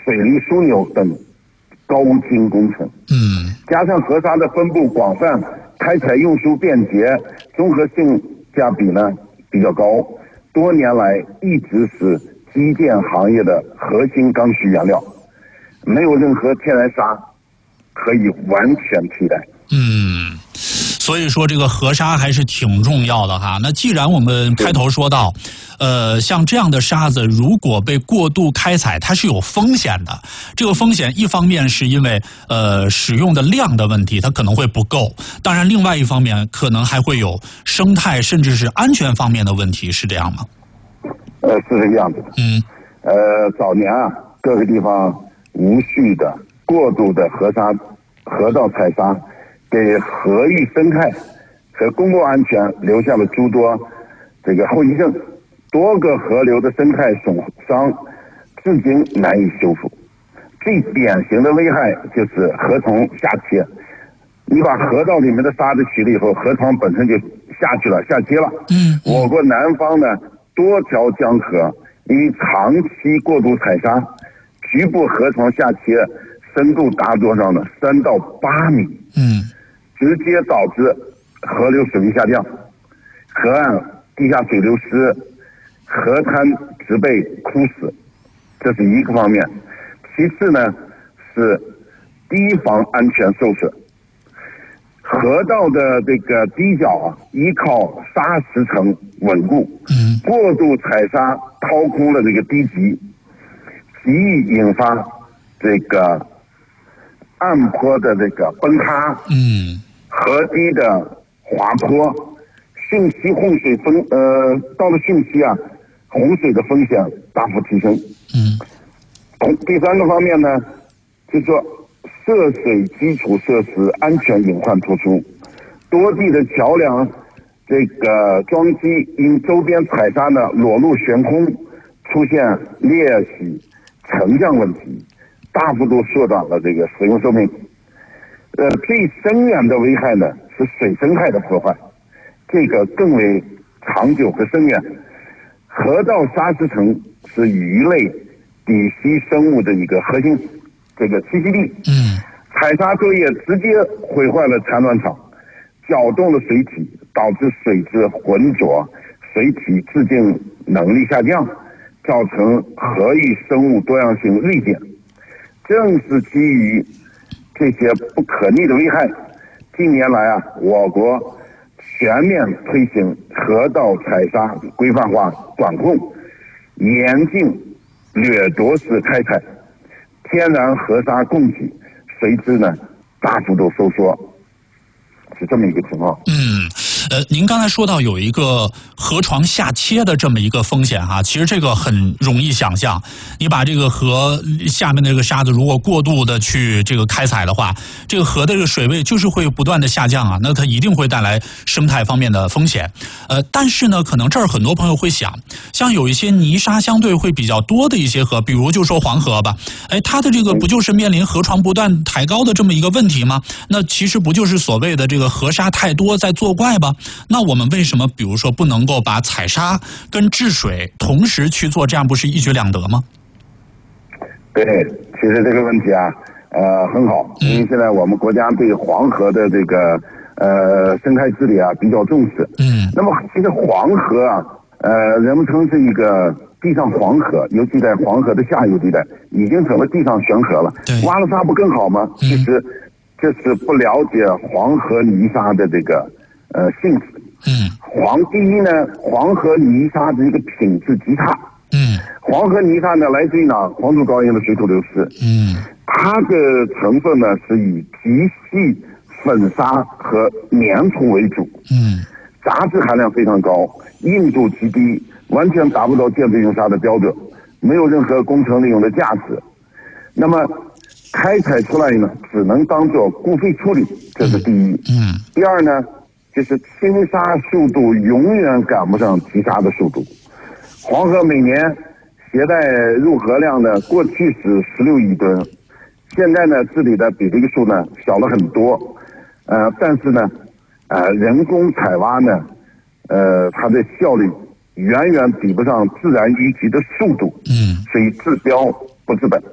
水利枢纽等高精工程。加上河沙的分布广泛，开采运输便捷，综合性价比呢比较高，多年来一直是基建行业的核心刚需原料，没有任何天然砂可以完全替代。 所以说这个河沙还是挺重要的哈。那既然我们开头说到，像这样的沙子如果被过度开采，它是有风险的。这个风险一方面是因为使用的量的问题，它可能会不够。当然，另外一方面可能还会有生态甚至是安全方面的问题，是这样吗？ 是这个样子的。早年啊，各个地方无序的、过度的河道采沙，给河域生态和公共安全留下了诸多这个后遗症，多个河流的生态损伤至今难以修复。最典型的危害就是河床下切，你把河道里面的沙子取了以后，河床本身就下切了。我国南方呢多条江河因为长期过度采沙，局部河床下切深度达多少呢？3到8米。直接导致河流水位下降，河岸地下水流失，河滩植被枯死，这是一个方面。其次呢是堤防安全受损，河道的这个堤角啊，依靠砂石层稳固，过度采沙掏空了这个堤脊，极易引发这个岸坡的这个崩塌，河堤的滑坡，汛期洪水到了汛期啊，洪水的风险大幅提升。第三个方面呢，就是说涉水基础设施安全隐患突出，多地的桥梁这个桩基因周边采沙呢裸露悬空，出现裂隙沉降问题，大幅度缩短了这个使用寿命。最深远的危害呢是水生态的破坏，这个更为长久和深远。河道砂石层是鱼类、底栖生物的一个核心这个栖息地。采沙作业直接毁坏了产卵场，搅动了水体，导致水质浑浊，水体自净能力下降，造成河域生物多样性锐减。正是基于这些不可逆的危害，近年来啊，我国全面推行河道采沙规范化管控，严禁掠夺式开采，天然河沙供给随之呢大幅度收缩，是这么一个情况。 您刚才说到有一个河床下切的这么一个风险哈，其实这个很容易想象，你把这个河下面的这个沙子如果过度的去这个开采的话，这个河的这个水位就是会不断的下降啊，那它一定会带来生态方面的风险。但是呢，可能这儿很多朋友会想，像有一些泥沙相对会比较多的一些河，比如就说黄河吧，它的这个不就是面临河床不断抬高的这么一个问题吗？那其实不就是所谓的这个河沙太多在作怪吧？那我们为什么比如说不能够把采沙跟治水同时去做，这样不是一举两得吗？ 对，其实这个问题啊，很好，因为现在我们国家对黄河的这个生态治理啊比较重视。那么其实黄河啊，人们称是一个地上黄河，尤其在黄河的下游地带，已经成了地上悬河了。挖了沙不更好吗？其实这是不了解黄河泥沙的这个性质。第一呢，黄河泥沙的一个品质极差。黄河泥沙呢来自于哪？黄土高原的水土流失。它的成分呢是以极细粉砂和粘土为主。杂质含量非常高，硬度极低，完全达不到建筑用沙的标准，没有任何工程利用的价值。那么开采出来呢，只能当做固废处理，这是第一。第二呢，就是清沙速度永远赶不上提沙的速度。黄河每年携带入河量呢，过去是16亿吨，现在呢治理的比这个数呢小了很多。但是呢，人工采挖呢，它的效率远远比不上自然淤积的速度。所以治标不治本。